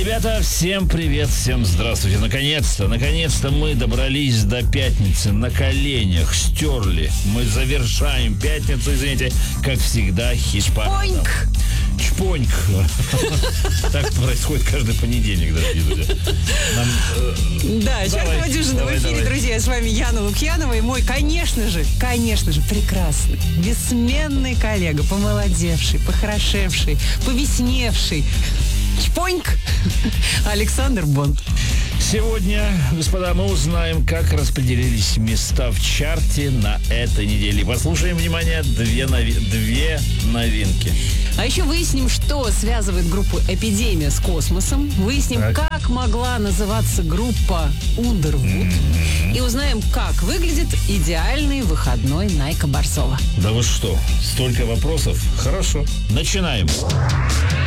Ребята, всем привет, всем здравствуйте. Наконец-то мы добрались до пятницы на коленях, стерли. Мы завершаем пятницу, извините, как всегда, хит-парадом. Чпоньк. Так происходит каждый понедельник, дорогие друзья. Да, «Чертова дюжина» в эфире, друзья. С вами Яна Лукьянова и мой, конечно же, прекрасный, бессменный коллега, помолодевший, похорошевший, повесневший. Чпоньк! Александр Бонд. Сегодня, господа, мы узнаем, как распределились места в чарте на этой неделе. Послушаем, внимание, две новинки. А еще выясним, что связывает группу «Эпидемия» с космосом. Выясним, как могла называться группа «Underwood». И узнаем, как выглядит идеальный выходной Найка Борцова. Да вы что, столько вопросов? Хорошо, начинаем.